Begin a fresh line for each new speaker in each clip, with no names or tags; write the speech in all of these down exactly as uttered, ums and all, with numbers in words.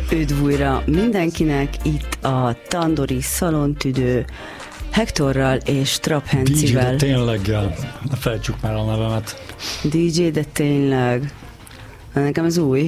Üdv újra mindenkinek, itt a Tandori Szalontüdő Hektorral és Trap Hencivel.
dé jé, de tényleggel, ne felejtsük már a nevemet.
dé jé, de tényleg. Nekem ez új.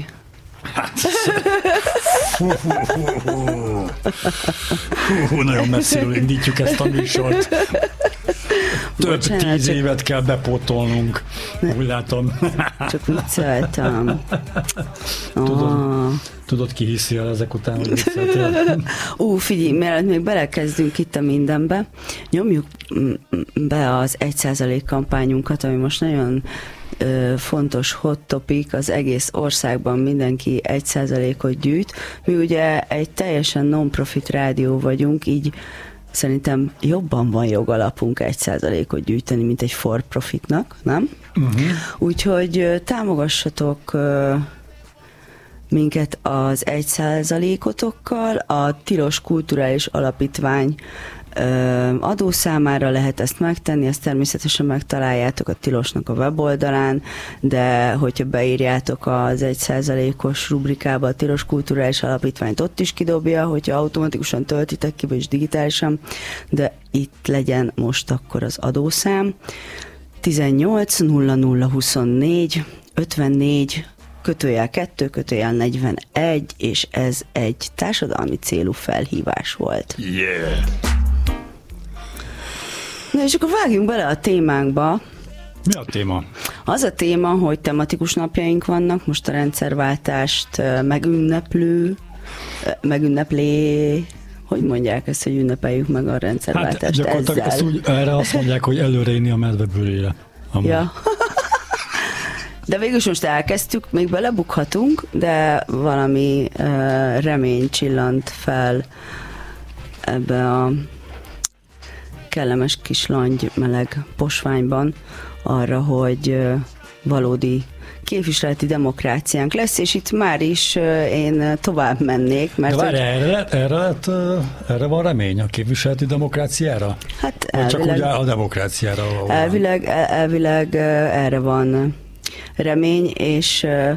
Hú, hú, hú, hú. Hú, nagyon messziről indítjuk ezt a műsort. Több Bocsánat, tíz csak... évet kell bepótolnunk. Ne. Úgy látom.
Csak vicceltem.
Tudod, ah. tudod ki hiszi el ezek után, hogy vicceltél?
Ú, figyelj, mielőtt még belekezdünk itt a mindenbe, nyomjuk be az egy százalék kampányunkat, ami most nagyon ö, fontos hot topic, az egész országban mindenki egy százalékot gyűjt. Mi ugye egy teljesen non-profit rádió vagyunk, így szerintem jobban van jogalapunk egy százalékot gyűjteni, mint egy for-profitnak, nem? Uh-huh. Úgyhogy támogassatok uh, minket az egy százalékotokkal, a Tilos Kulturális Alapítvány uh, adószámára lehet ezt megtenni, ezt természetesen megtaláljátok a Tilosnak a weboldalán, de hogyha beírjátok az egy százalékos rubrikába a Tilos Kulturális Alapítványt, ott is kidobja, hogyha automatikusan töltitek ki, vagyis digitálisan, de itt legyen most akkor az adószám. tizennyolc nulla nulla huszonnégy ötvennégy kötőjel kettő, kötőjel negyvenegy, és ez egy társadalmi célú felhívás volt.
Yeah!
Na és akkor vágjunk bele a témánkba.
Mi a téma?
Az a téma, hogy tematikus napjaink vannak, most a rendszerváltást megünneplő, megünneplé, hogy mondják ezt, hogy ünnepeljük meg a rendszerváltást hát, gyakorlatilag ezzel. Ezt úgy, erre azt mondják, hogy előre inni a medvebőrére. Ja. De végül most elkezdtük, még belebukhatunk, de valami uh, remény csillant fel ebbe a kellemes kis langy meleg posványban arra, hogy uh, valódi képviseleti demokráciánk lesz, és itt már is uh, én tovább mennék. Mert
de várj, erre, lett, erre, lett, uh, erre van remény a képviseleti demokráciára? Hát elvileg, csak ugye a demokráciára?
Elvileg, el, elvileg uh, erre van remény, és uh,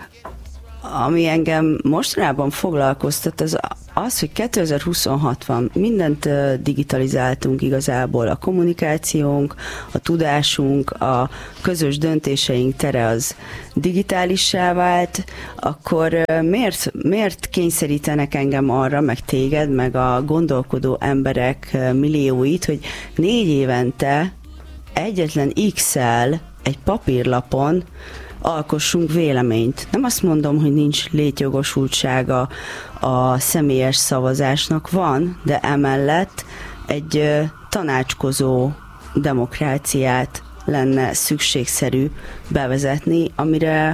ami engem mostanában foglalkoztat, az az, hogy kétezer-huszonhat van, mindent uh, digitalizáltunk igazából, a kommunikációnk, a tudásunk, a közös döntéseink tere az digitálissá vált, akkor uh, miért, miért kényszerítenek engem arra, meg téged, meg a gondolkodó emberek uh, millióit, hogy négy évente egyetlen X-el egy papírlapon alkossunk véleményt. Nem azt mondom, hogy nincs létjogosultsága a személyes szavazásnak, van, de emellett egy tanácskozó demokráciát lenne szükségszerű bevezetni, amire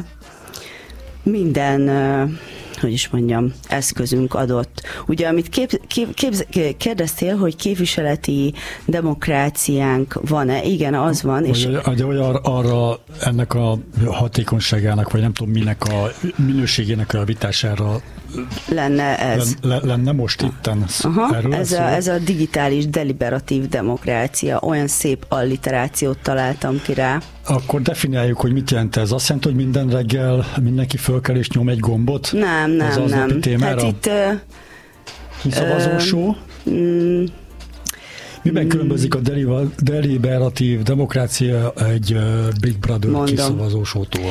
minden, hogy is mondjam, eszközünk adott. Ugye, amit kép, kép, képz, kérdeztél, hogy képviseleti demokráciánk van-e? Igen, az van.
Hogy, és hogy, hogy arra, arra ennek a hatékonyságának, vagy nem tudom minek a minőségének a javítására
lenne ez.
Lenne, lenne most itten.
Aha, ez, a, ez a digitális deliberatív demokrácia. Olyan szép alliterációt találtam ki rá.
Akkor definiáljuk, hogy mit jelent ez. Azt jelenti, hogy minden reggel mindenki fölkel és nyom egy gombot?
Nem, nem,
az
nem.
Témára?
Hát itt... Uh,
Szavazósó? Uh, Miben mm, különbözik a deliberatív demokrácia egy uh, Big Brother kiszavazósótól?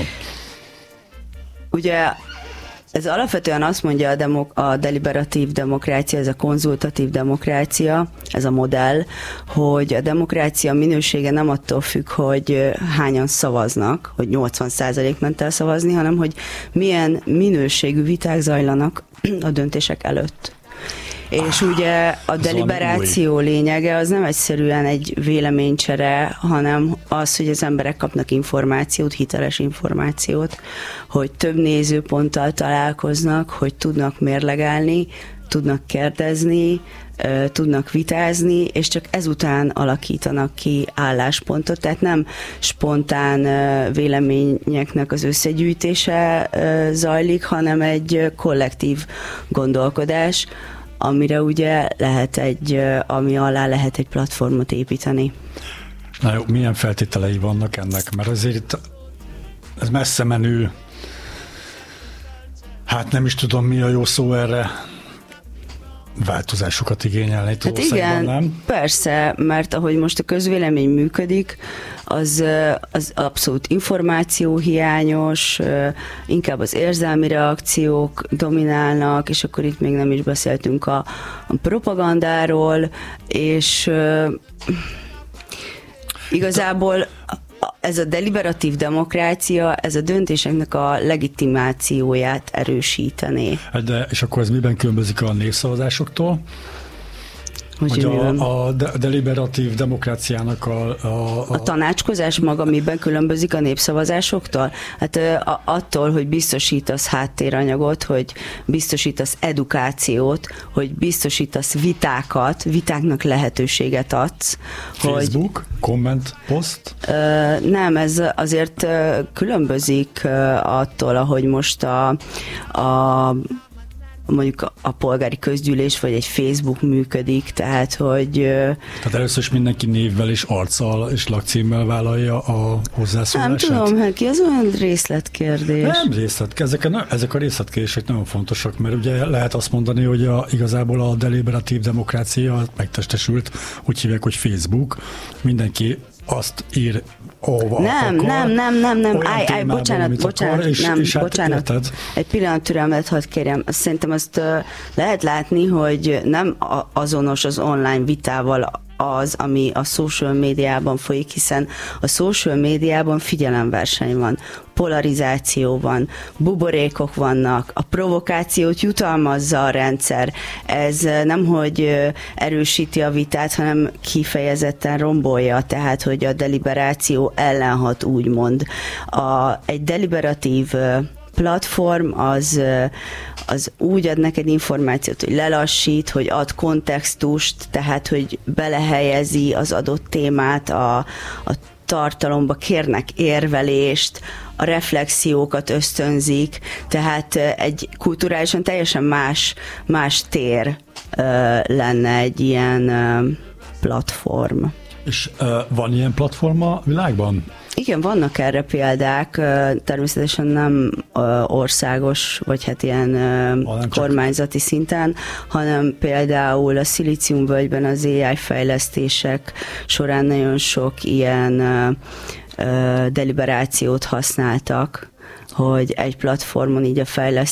Ugye ez alapvetően azt mondja a, demok- a deliberatív demokrácia, ez a konzultatív demokrácia, ez a modell, hogy a demokrácia minősége nem attól függ, hogy hányan szavaznak, hogy nyolcvan százalék ment el szavazni, hanem hogy milyen minőségű viták zajlanak a döntések előtt. És ugye a deliberáció lényege az nem egyszerűen egy véleménycsere, hanem az, hogy az emberek kapnak információt, hiteles információt, hogy több nézőponttal találkoznak, hogy tudnak mérlegelni, tudnak kérdezni, tudnak vitázni, és csak ezután alakítanak ki álláspontot, tehát nem spontán véleményeknek az összegyűjtése zajlik, hanem egy kollektív gondolkodás, amire ugye lehet egy, ami alá lehet egy platformot építeni.
Na jó, milyen feltételei vannak ennek? Mert azért ez messze menő hát nem is tudom, mi a jó szó erre, változásokat igényelni.
Hát igen, nem? Persze, mert ahogy most a közvélemény működik, az, az abszolút információhiányos, inkább az érzelmi reakciók dominálnak, és akkor itt még nem is beszéltünk a, a propagandáról, és igazából ez a deliberatív demokrácia, ez a döntéseknek a legitimációját erősítené.
De, és akkor ez miben különbözik a népszavazásoktól?
Hogy,
hogy a, a deliberatív demokráciának a, a,
a... A tanácskozás maga miben különbözik a népszavazásoktól? Hát a, attól, hogy biztosítasz háttéranyagot, hogy biztosítasz edukációt, hogy biztosítasz vitákat, vitáknak lehetőséget adsz.
Facebook, hogy, komment, poszt?
Nem, ez azért különbözik attól, ahogy most a, a mondjuk a polgári közgyűlés, vagy egy Facebook működik, tehát hogy...
Tehát először is mindenki névvel és arccal és lakcímmel vállalja a hozzászólását?
Nem tudom, Heki, ez olyan részletkérdés.
Nem részlet, ezek a, ezek a részletkérdések nagyon fontosak, mert ugye lehet azt mondani, hogy a, igazából a deliberatív demokrácia megtestesült, úgy hívják, hogy Facebook, mindenki azt ír, ahova
nem,
akar.
Nem, nem, nem, nem, állj, állj, bocsánat, bocsánat,
akar, és,
nem,
és hát
bocsánat.
Érted?
Egy pillanat türelmet, hadd kérjem. Szerintem azt uh, lehet látni, hogy nem azonos az online vitával az, ami a social médiában folyik, hiszen a social médiában figyelemverseny van, polarizáció van, buborékok vannak, a provokációt jutalmazza a rendszer. Ez nem, hogy erősíti a vitát, hanem kifejezetten rombolja, tehát, hogy a deliberáció ellen hat, úgymond. A, egy deliberatív platform az, az úgy ad neked információt, hogy lelassít, hogy ad kontextust, tehát, hogy belehelyezi az adott témát a, a tartalomba, kérnek érvelést, a reflexiókat ösztönzik, tehát egy kulturálisan teljesen más, más tér uh, lenne egy ilyen uh, platform.
És uh, van ilyen platform a világban?
Igen, vannak erre példák, természetesen nem országos, vagy hát ilyen ah, kormányzati szinten, hanem például a Szilíciumvölgyben az á i fejlesztések során nagyon sok ilyen deliberációt használtak, hogy egy platformon így a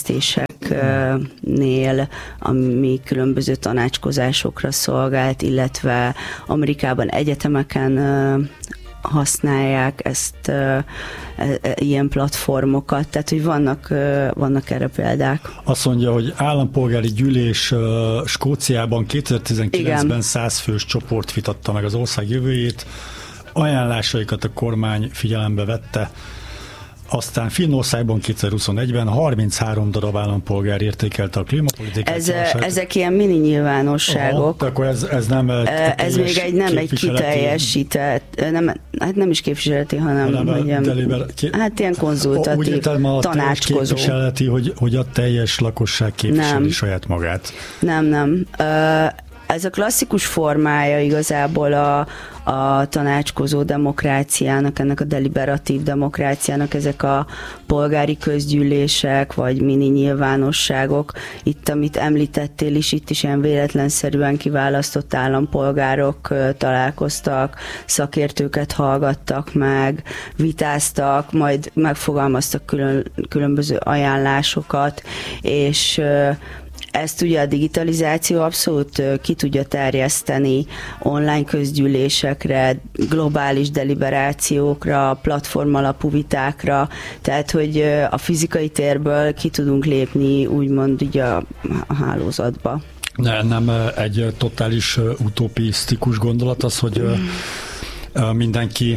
fejlesztéseknél, ami különböző tanácskozásokra szolgált, illetve Amerikában egyetemeken használják ezt e, e, ilyen platformokat, tehát hogy vannak, e, vannak erre példák.
Azt mondja, hogy állampolgári gyűlés uh, Skóciában kétezer-tizenkilencben Igen. száz fős csoport vitatta meg az ország jövőjét, ajánlásaikat a kormány figyelembe vette. Aztán Finnországban kétezer-huszonegyben harminchárom darab állampolgár értékelte a klímapolitikát.
Ez, ezek ilyen mini nyilvánosságok.
Aha, akkor ez, ez nem
Ez még egy, nem egy kiteljesített, nem, hát nem is képviseleti, hanem, hanem hogy deliber, ki, hát ilyen konzultatív, úgy értem, a tanácskozó.
Képviseleti, hogy, hogy a teljes lakosság képviseli nem. saját magát.
Nem, nem. Ez a klasszikus formája igazából a, a tanácskozó demokráciának, ennek a deliberatív demokráciának, ezek a polgári közgyűlések, vagy mini nyilvánosságok. Itt, amit említettél is, itt is ilyen véletlenszerűen kiválasztott állampolgárok találkoztak, szakértőket hallgattak meg, vitáztak, majd megfogalmaztak külön, különböző ajánlásokat, és ezt ugye a digitalizáció abszolút ki tudja terjeszteni online közgyűlésekre, globális deliberációkra, platform alapú vitákra, tehát hogy a fizikai térből ki tudunk lépni úgymond így a hálózatba.
Ne, nem egy totális utopisztikus egy az, hogy mm. mindenki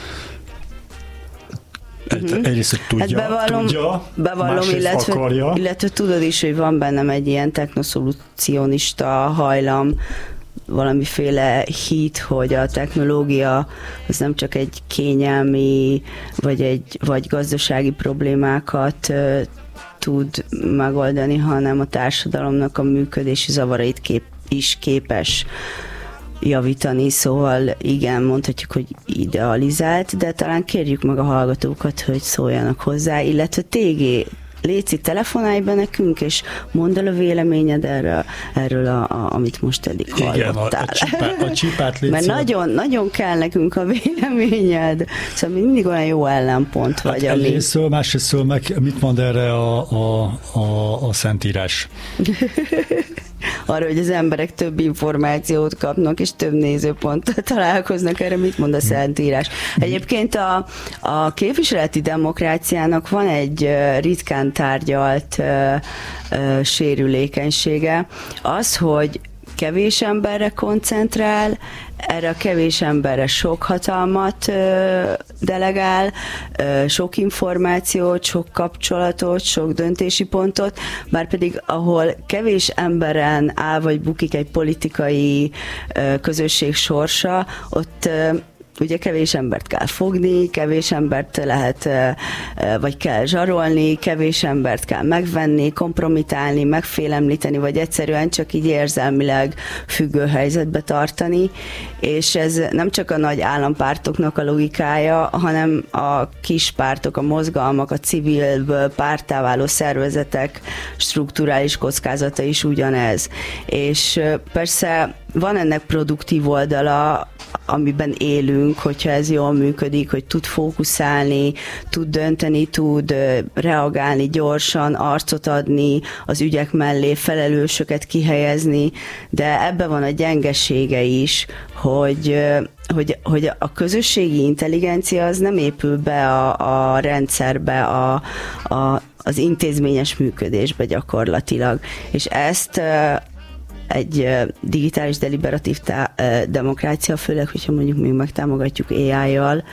Uh-huh. Egyrészt, hogy tudja, hát bevallom, tudja
bevallom, illetve,
akarja.
Illetve tudod is, hogy van bennem egy ilyen technoszolucionista hajlam, valamiféle hit, hogy a technológia az nem csak egy kényelmi, vagy, egy, vagy gazdasági problémákat uh, tud megoldani, hanem a társadalomnak a működési zavarait kép, is képes javítani, szóval igen, mondhatjuk, hogy idealizált, de talán kérjük meg a hallgatókat, hogy szóljanak hozzá, illetve té gé, léci, telefonálj be nekünk, és mondd el a véleményed erről, erről a, a, amit most eddig hallottál.
Igen, a, a, csipát, a csipát léci.
Mert nagyon, nagyon kell nekünk a véleményed. Szóval mindig olyan jó ellenpont vagy.
Hát
ami...
egyrésztől, másrésztől meg mit mond erre a, a, a, a Szentírás?
Arra, hogy az emberek több információt kapnak, és több nézőponttal találkoznak, erre mit mond a Szentírás? Egyébként a, a képviseleti demokráciának van egy ritkán tárgyalt uh, uh, sérülékenysége, az, hogy kevés emberre koncentrál, erre a kevés emberre sok hatalmat ö, delegál, ö, sok információt, sok kapcsolatot, sok döntési pontot, bár pedig ahol kevés emberen áll vagy bukik egy politikai ö, közösség sorsa, ott ö, ugye kevés embert kell fogni, kevés embert lehet, vagy kell zsarolni, kevés embert kell megvenni, kompromitálni, megfélemlíteni, vagy egyszerűen csak így érzelmileg függő helyzetbe tartani, és ez nem csak a nagy állampártoknak a logikája, hanem a kis pártok, a mozgalmak, a civilből párttá váló szervezetek strukturális kockázata is ugyanez. És persze van ennek produktív oldala, amiben élünk, hogyha ez jól működik, hogy tud fókuszálni, tud dönteni, tud reagálni gyorsan, arcot adni, az ügyek mellé felelősöket kihelyezni, de ebben van a gyengesége is, hogy, hogy, hogy a közösségi intelligencia az nem épül be a, a rendszerbe, a, a, az intézményes működésbe gyakorlatilag. És ezt egy digitális deliberatív tá- demokrácia, főleg, hogyha mondjuk még megtámogatjuk á í-jal,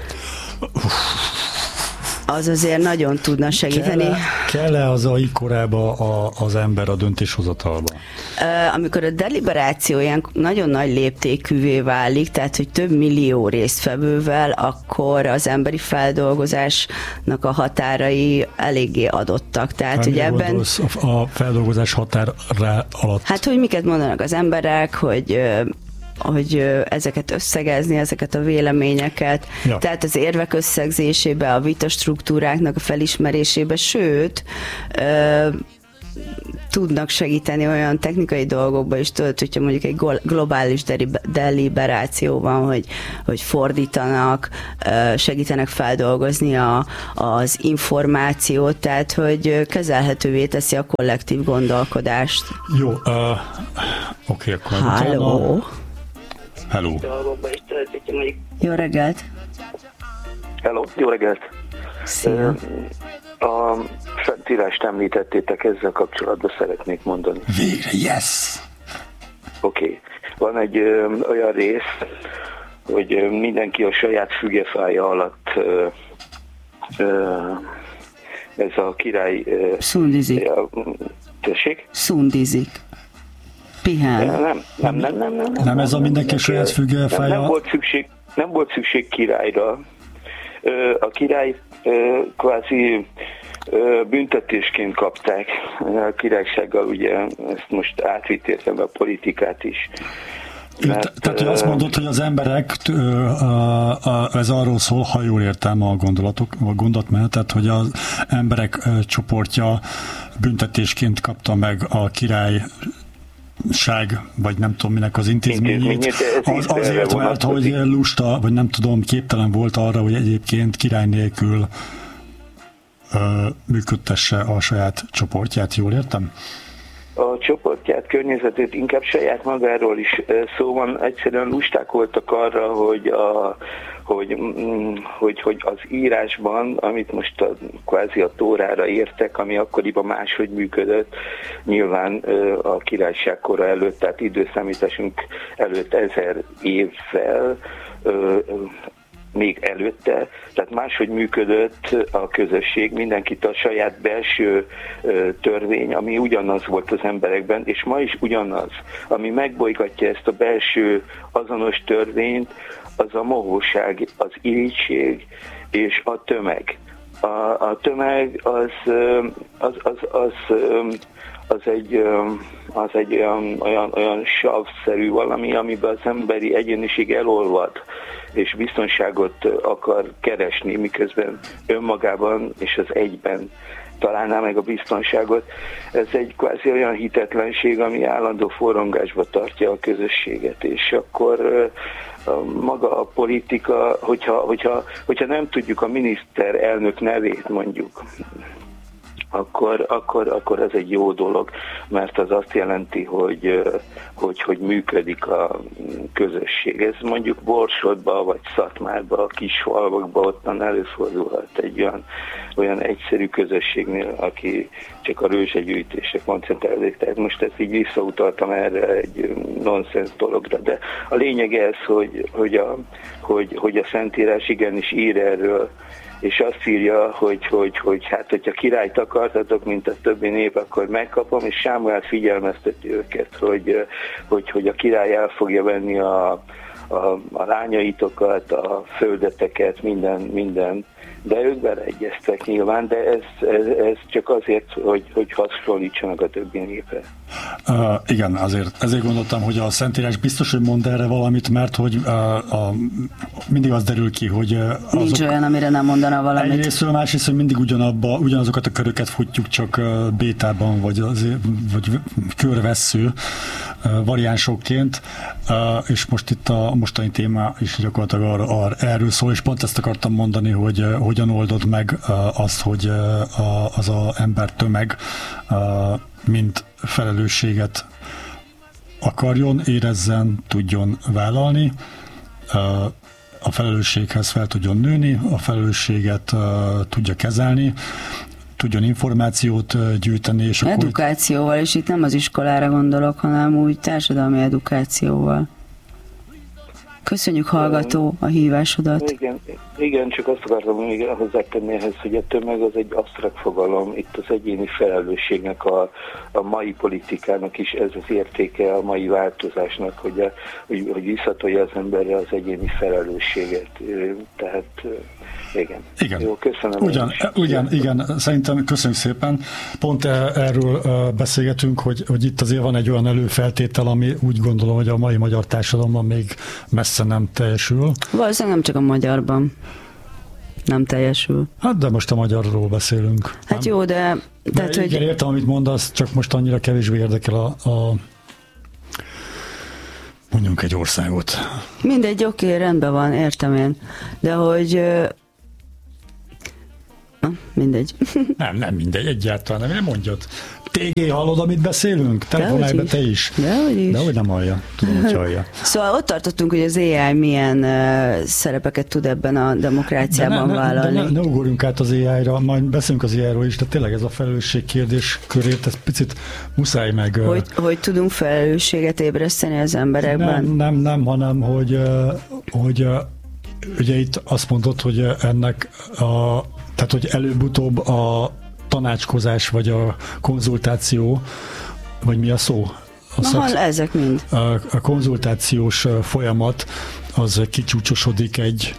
az azért nagyon tudna segíteni.
Kell-e, kell-e az á i korába a, az ember a döntéshozatalba?
Amikor a deliberáció ilyen nagyon nagy léptékűvé válik, tehát hogy több millió résztvevővel, akkor az emberi feldolgozásnak a határai eléggé adottak. Tehát, hát, hogy ebben
a feldolgozás határa alatt?
Hát, hogy miket mondanak az emberek, hogy hogy ezeket összegezni, ezeket a véleményeket, ja. Tehát az érvek összegzésébe, a vita struktúráknak a felismerésébe, sőt, ö, tudnak segíteni olyan technikai dolgokba is, tudod, hogyha mondjuk egy globális deliberáció van, hogy, hogy fordítanak, segítenek feldolgozni a, az információt, tehát hogy kezelhetővé teszi a kollektív gondolkodást.
Jó, uh, oké, okay, akkor
Halló.
Hello.
Jó reggelt.
Hello, jó reggelt.
Szia.
A Szentírást említettétek, ezzel kapcsolatban szeretnék mondani.
Végre, yes!
Oké. Okay. Van egy ö, olyan rész, hogy ö, mindenki a saját fügefája alatt ö, ö, ez a király... Ö,
Szundizik.
Tessék?
Szundizik. Pihán.
Nem, nem, nem, nem, nem, nem,
nem ez a mindenki saját fügefája?
Nem, nem volt szükség, nem volt szükség királyra. A király kvázi büntetésként kapták a királysággal, ugye ezt most átvitt értem a politikát is.
Mert, Tehát, hogy azt mondod, hogy az emberek, ez arról szól, ha jól értem a gondolatok, a gondolatmenetet, hogy az emberek csoportja büntetésként kapta meg a király vagy nem tudom minek az intézményét, az, azért, mert hogy lusta, vagy nem tudom, képtelen volt arra, hogy egyébként király nélkül ö, működtesse a saját csoportját, jól értem?
A csoportját, környezetét, inkább saját magáról is szó van, egyszerűen lusták voltak arra, hogy, a, hogy, hogy, hogy az írásban, amit most a, kvázi a Tórára értek, ami akkoriban máshogy működött, nyilván a királyság kora előtt, tehát időszámításunk előtt ezer évvel, még előtte, tehát máshogy működött a közösség, mindenkit a saját belső ö, törvény, ami ugyanaz volt az emberekben, és ma is ugyanaz, ami megbolygatja ezt a belső azonos törvényt, az a mohóság, az irigység és a tömeg. A, a tömeg az, az, az, az, az egy, az egy olyan, olyan, olyan savszerű valami, amiben az emberi egyéniség elolvad, és biztonságot akar keresni, miközben önmagában és az egyben találná meg a biztonságot. Ez egy kvázi olyan hitetlenség, ami állandó forrongásba tartja a közösséget, és akkor maga a politika, hogyha, hogyha, hogyha nem tudjuk a miniszterelnök nevét mondjuk, akkor, akkor, akkor ez egy jó dolog, mert az azt jelenti, hogy, hogy, hogy működik a közösség. Ez mondjuk Borsodban vagy Szatmárban, a kis falvakban ottan előfordulhat egy olyan, olyan egyszerű közösségnél, aki csak a rőzsegyűjtésre koncentrálódik. Tehát most ezt így visszautaltam erre egy nonsens dologra, de a lényeg ez, hogy, hogy, a, hogy, hogy a Szentírás igenis ír erről, és azt írja, hogy, hogy, hogy hát, hogyha királyt akartatok, mint a többi nép, akkor megkapom, és Sámuel figyelmezteti őket, hogy, hogy, hogy a király el fogja venni a, a, a lányaitokat, a földeteket, minden, minden. De ők beleegyeztek nyilván, de ez, ez, ez csak azért, hogy, hogy hasonlítsanak a többi népre.
Uh, igen, azért, ezért gondoltam, hogy a Szentírás biztos, hogy mond erre valamit, mert hogy uh, a, mindig az derül ki, hogy uh, azok,
nincs olyan, amire nem mondana valamit.
Egyrésztről, másrészt, hogy mindig ugyanabba, ugyanazokat a köröket futjuk, csak uh, bétában, vagy, azért, vagy körvessző uh, variánsokként, uh, és most itt a mostani téma is gyakorlatilag ar, ar, erről szól, és pont ezt akartam mondani, hogy uh, hogyan oldod meg uh, azt, hogy uh, a, az a ember tömeg uh, mint felelősséget akarjon, érezzen, tudjon vállalni, a felelősséghez fel tudjon nőni, a felelősséget tudja kezelni, tudjon információt gyűjteni. És
edukációval, és itt nem az iskolára gondolok, hanem úgy társadalmi edukációval. Köszönjük, hallgató, a hívásodat.
Igen, igen, csak azt akartam még hozzátenni ehhez, hogy a tömeg az egy absztrakt fogalom. Itt az egyéni felelősségnek, a, a mai politikának is ez az értéke, a mai változásnak, hogy, a, hogy, hogy visszatolja az emberre az egyéni felelősséget. Tehát igen.
Igen.
Jó, köszönöm.
Ugyan, ugyan, igen, szerintem köszönjük szépen. Pont erről beszélgetünk, hogy, hogy itt azért van egy olyan előfeltétel, ami úgy gondolom, hogy a mai magyar társadalomban még messze nem teljesül.
Valószínűleg nem csak a magyarban nem teljesül.
Hát de most a magyarról beszélünk.
Hát
nem?
Jó, de...
de
tehát,
igen, hogy... értem, amit mondasz, csak most annyira kevésbé érdekel a, a mondjunk egy országot.
Mindegy, oké, rendben van, értem én. De hogy... Na, mindegy.
Nem, nem mindegy, egyáltalán nem, mondjad. té gé, hallod, amit beszélünk? Telefonálj be te is.
Dehogy is.
Dehogy nem hallja. Tudom, hogy hallja.
Szóval ott tartottunk, hogy az á i milyen uh, szerepeket tud ebben a demokráciában de ne, vállalni.
De ne, ne ugorjunk át az á i-ra, majd beszélünk az á i-ról is, de tényleg ez a felelősség kérdés körét, ez picit muszáj meg...
Hogy, uh, hogy tudunk felelősséget ébreszteni az emberekben?
Nem, nem, nem hanem, hogy, uh, hogy uh, ugye itt azt mondod, hogy ennek a, tehát, hogy előbb-utóbb a tanácskozás, vagy a konzultáció, vagy mi a szó? A
Na, szaksz, ezek mind.
A, a konzultációs folyamat az kicsúcsosodik egy,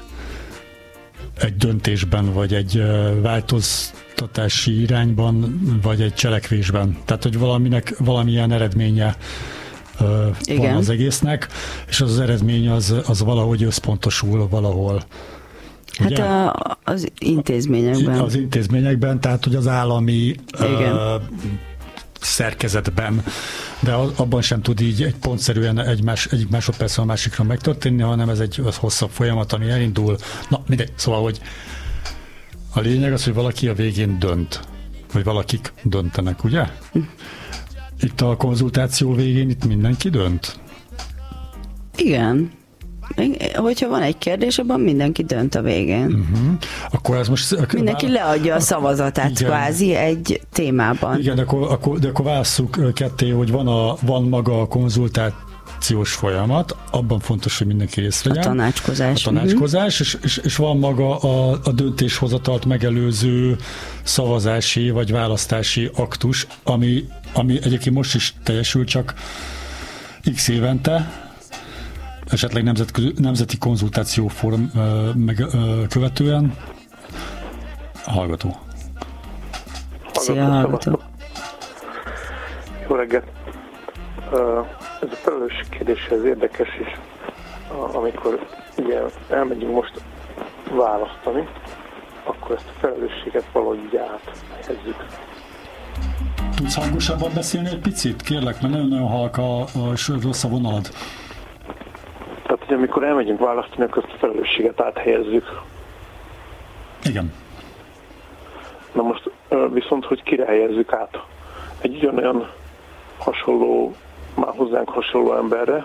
egy döntésben, vagy egy változtatási irányban, vagy egy cselekvésben. Tehát, hogy valaminek valamilyen eredménye Igen. van az egésznek, és az, az eredmény az, az valahogy összpontosul valahol.
Hát a, az intézményekben.
Az intézményekben, tehát hogy az állami uh, szerkezetben, de abban sem tud így egy pontszerűen egy más, egyik másodpercről a másikra megtörténni, hanem ez egy hosszabb folyamat, ami elindul. Na, mindegy. Szóval, hogy a lényeg az, hogy valaki a végén dönt. Vagy valakik döntenek, ugye? Itt a konzultáció végén itt mindenki dönt?
Igen. Hogyha van egy kérdés, abban mindenki dönt a végén.
Uh-huh. Akkor ez most...
Mindenki vál... leadja a szavazatát igen. kvázi egy témában.
Igen, de akkor, akkor, de akkor válasszuk ketté, hogy van, a, van maga a konzultációs folyamat, abban fontos, hogy mindenki részt vegyen.
A tanácskozás.
A tanácskozás, uh-huh. és, és, és van maga a, a döntéshozatalt megelőző szavazási vagy választási aktus, ami, ami egyébként most is teljesül, csak x évente, esetleg nemzeti, nemzeti konzultációfórum meg ö, követően. Hallgató.
Szia, hallgató.
Jó reggelt. Ez a felelősség kérdéshez érdekes is, amikor ugye elmegyünk most választani, akkor ezt a felelősséget valahogy így áthelyezzük.
Tudsz hangosabban beszélni egy picit? Kérlek, mert nagyon-nagyon halk a, a rossz a vonalad.
Tehát, hogy amikor elmegyünk választani, akkor ezt a felelősséget áthelyezzük.
Igen.
Na most viszont, hogy kire helyezzük át? Egy ugyanolyan hasonló, már hozzánk hasonló emberre,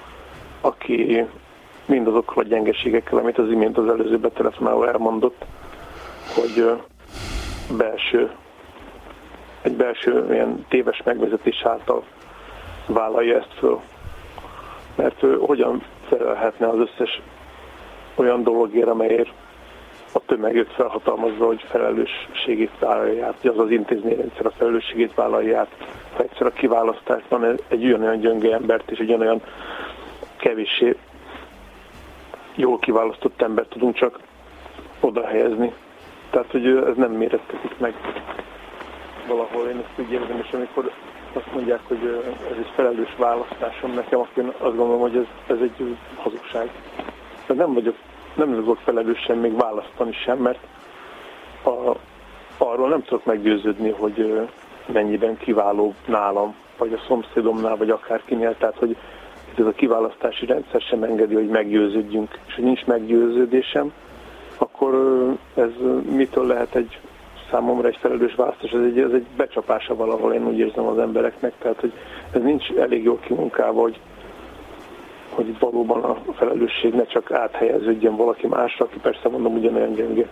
aki mindazokkal a gyengeségekkel, amit az imént az előző betelefonáló elmondott, hogy belső, egy belső ilyen téves megvezetés által vállalja ezt föl. Mert ő hogyan felelhetne az összes olyan dologért, amelyért a tömeg őt felhatalmazza, hogy felelősségét vállalja át, hogy az az intézményrendszer a felelősségét vállalja át. Ha egyszer a kiválasztásban egy olyan gyönge embert és egy olyan kevéssé jól kiválasztott embert tudunk csak oda helyezni. Tehát, hogy ez nem méretkezik meg valahol. Én ezt úgy érzem, és amikor azt mondják, hogy ez egy felelős választásom nekem, akkor én azt gondolom, hogy ez, ez egy hazugság. De nem vagyok, nem vagyok felelősen még választani sem, mert a, arról nem tudok meggyőződni, hogy mennyiben kiválóbb nálam, vagy a szomszédomnál, vagy akárkinél. Tehát, hogy ez a kiválasztási rendszer sem engedi, hogy meggyőződjünk. És ha nincs meggyőződésem, akkor ez mitől lehet egy számomra egy felelős választás? Ez egy, ez egy becsapása valahol, én úgy érzem az embereknek. Tehát, hogy ez nincs elég jól kimunkálva, hogy, hogy valóban a felelősség ne csak áthelyeződjön valaki másra, aki persze mondom ugyanolyan gyönge.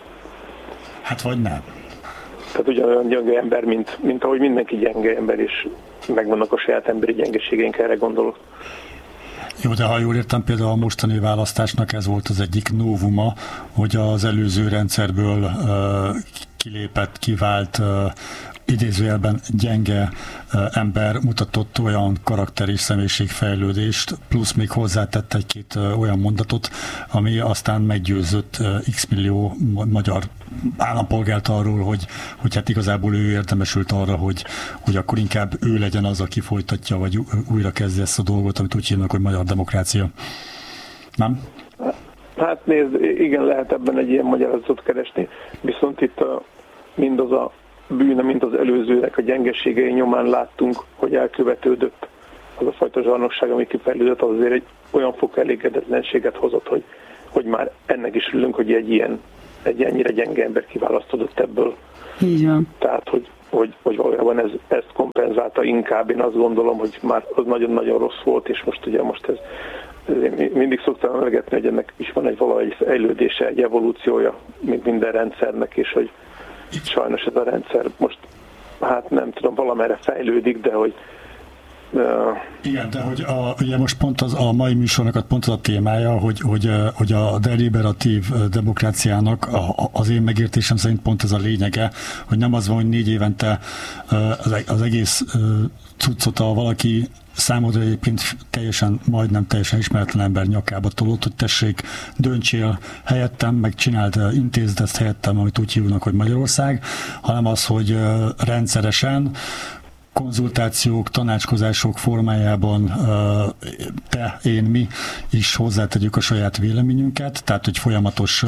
Hát vagy nem.
Tehát ugyanolyan gyönge ember, mint, mint ahogy mindenki gyenge ember, és megvannak a saját emberi gyengeségeink, erre gondolok.
Jó, de ha jól értem, például a mostani választásnak ez volt az egyik novuma, hogy az előző rendszerből uh, kilépett, kivált, uh, idézőjelben gyenge uh, ember mutatott olyan karakter és személyiségfejlődést, plusz még hozzátett egy-két uh, olyan mondatot, ami aztán meggyőzött uh, x millió magyar állampolgárt arról, hogy, hogy hát igazából ő érdemesült arra, hogy, hogy akkor inkább ő legyen az, aki folytatja, vagy újra kezdje ezt a dolgot, amit úgy hívnak, hogy magyar demokrácia. Nem?
Hát nézd, igen, lehet ebben egy ilyen magyarázatot keresni, viszont itt a, mindaz a bűne, mint az előzőnek a gyengeségei nyomán láttunk, hogy elkövetődött az a fajta zsarnokság, ami kifejlődött, az azért egy olyan fok elégedetlenséget hozott, hogy, hogy már ennek is ülünk, hogy egy ilyen egy ennyire gyenge ember kiválasztodott ebből.
Így van.
Tehát, hogy, hogy, hogy valójában ez, ezt kompenzálta inkább. Én azt gondolom, hogy már az nagyon-nagyon rossz volt, és most ugye most ez, én mindig szoktam emlegetni, hogy ennek is van egy valahogy fejlődése, egy evolúciója, mint minden rendszernek, és hogy sajnos ez a rendszer most, hát nem tudom, valamerre fejlődik, de hogy
Uh, Igen, de hogy a, ugye most pont az, a mai műsornak pont az a témája, hogy, hogy, hogy a deliberatív demokráciának a, az én megértésem szerint pont ez a lényege, hogy nem az van, hogy négy évente az, az egész cuccot a valaki számodra egyébként teljesen, majdnem teljesen ismeretlen ember nyakába tolott, hogy tessék, döntsél helyettem, meg csináld, intézd ezt helyettem, amit úgy hívnak, hogy Magyarország, hanem az, hogy rendszeresen konzultációk, tanácskozások formájában te, én, mi is hozzátegyük a saját véleményünket, tehát hogy folyamatos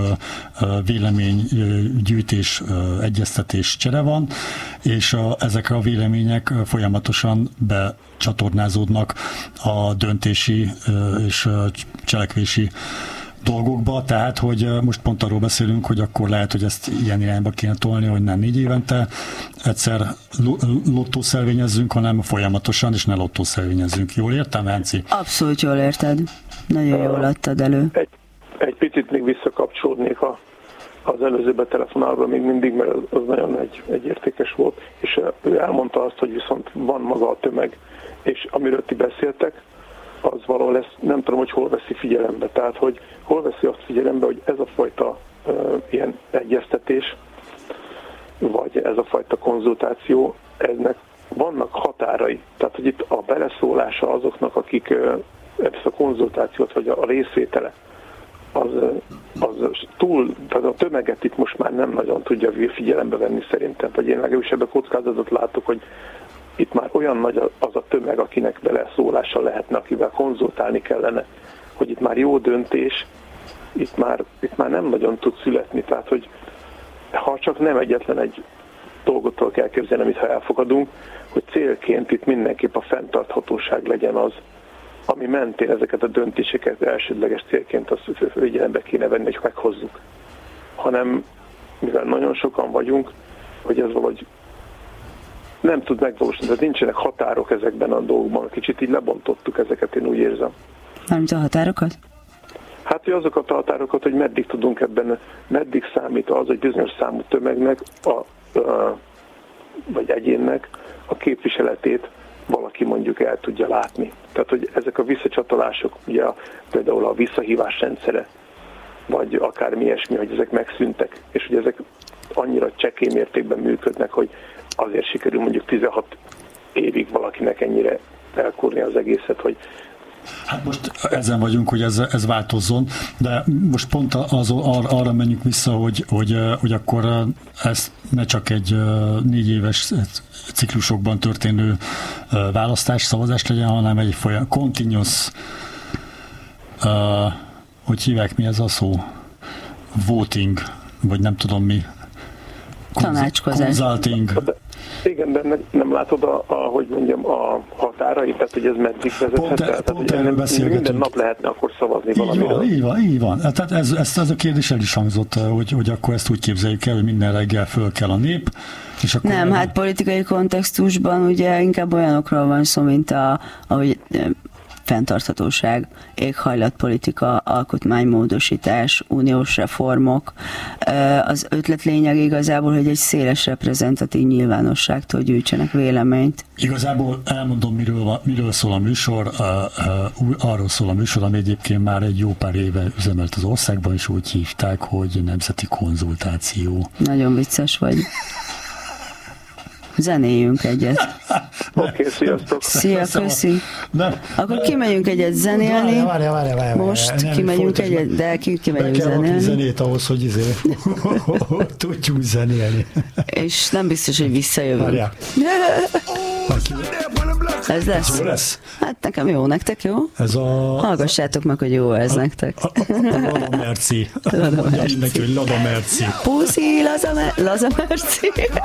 véleménygyűjtés, egyeztetés, csere van, és a, ezek a vélemények folyamatosan becsatornázódnak a döntési és cselekvési dolgokba, tehát, hogy most pont arról beszélünk, hogy akkor lehet, hogy ezt ilyen irányba kéne tolni, hogy nem négy évente egyszer lottószelvényezzünk, hanem folyamatosan, és ne lottószelvényezzünk. Jól értem, Venci?
Abszolút jól érted. Nagyon jól adtad elő.
Egy, egy picit még visszakapcsolódnék a, az előző betelefonálról még mindig, mert az, az nagyon egy, egy értékes volt, és ő elmondta azt, hogy viszont van maga a tömeg, és amiről ti beszéltek, az valahol lesz, nem tudom, hogy hol veszi figyelembe. Tehát, hogy hol veszi azt figyelembe, hogy ez a fajta uh, ilyen egyeztetés, vagy ez a fajta konzultáció, ennek vannak határai. Tehát, hogy itt a beleszólása azoknak, akik uh, ezt a konzultációt, vagy a részvétele, az, az túl, tehát a tömeget itt most már nem nagyon tudja figyelembe venni szerintem, vagy én legalábbis ebben kockázatot látok, hogy itt már olyan nagy az a tömeg, akinek beleszólása lehetne, akivel konzultálni kellene, hogy itt már jó döntés itt már, itt már nem nagyon tud születni, tehát hogy ha csak nem egyetlen egy dolgottól kell képzelni, amit ha elfogadunk, hogy célként itt mindenképp a fenntarthatóság legyen az, ami mentén ezeket a döntéseket elsődleges célként azt figyelembe kéne venni, hogy meghozzuk. Hanem, mivel nagyon sokan vagyunk, hogy ez valahogy nem tud megvalósítani, tehát nincsenek határok ezekben a dolgokban. Kicsit így lebontottuk ezeket, én úgy érzem.
Mármint a határokat?
Hát, hogy azokat a határokat, hogy meddig tudunk ebben, meddig számít az, hogy bizonyos számú tömegnek, a, a, vagy egyénnek a képviseletét valaki mondjuk el tudja látni. Tehát, hogy ezek a visszacsatolások, ugye például a visszahívás rendszere, vagy akármi ilyesmi, hogy ezek megszűntek, és hogy ezek annyira csekély mértékben működnek, hogy azért sikerül mondjuk tizenhat évig valakinek ennyire elkurni az egészet, hogy
hát most ezen vagyunk, hogy ez, ez változzon, de most pont az, ar, arra menjünk vissza, hogy, hogy, hogy akkor ez ne csak egy négy éves ciklusokban történő választás, szavazás legyen, hanem egy folyam, continuous, uh, hogy hívják, mi ez a szó? Voting, vagy nem tudom mi.
Tanácskozás.
Consulting.
Igen, de ne, nem látod, a, a, hogy mondjam, a határait, tehát hogy ez meddig vezethet el? Tehát, hogy
erről beszélgetünk.
Minden nap lehetne akkor szavazni
így
valamiről.
Van, így van, így van. Tehát ez, ez, ez a kérdés el is hangzott, hogy, hogy akkor ezt úgy képzeljük el, hogy minden reggel föl kell a nép, és akkor...
Nem, hát politikai kontextusban ugye inkább olyanokról van szó, mint a, ahogy fenntarthatóság, éghajlatpolitika, alkotmánymódosítás, uniós reformok. Az ötlet lényeg igazából, hogy egy széles reprezentatív nyilvánosságtól gyűjtsenek véleményt.
Igazából elmondom, miről, miről szól a műsor. Arról szól a műsor, ami egyébként már egy jó pár éve üzemelt az országban, és úgy hívták, hogy nemzeti konzultáció.
Nagyon vicces vagy. Zenéljünk egyet.
Oké, okay, sziasztok.
Szia, köszi. Nem. Akkor kimegyünk egyet zenélni.
Várja, várja, várja.
Most nem, kimegyünk egyet, de ki, kimegyünk zenélni. Be kell
zenét ahhoz, hogy izé, tudjuk zenélni.
És nem biztos, hogy visszajövünk.
Várjál.
Ez lesz?
Jó lesz?
Hát nekem jó, nektek jó?
Ez a...
Hallgassátok meg, hogy jó ez
a,
nektek.
A, a, a Lada Merci. Lada Merci. Neki, hogy Lada Merci.
Puszi, Laza, Laza Merci.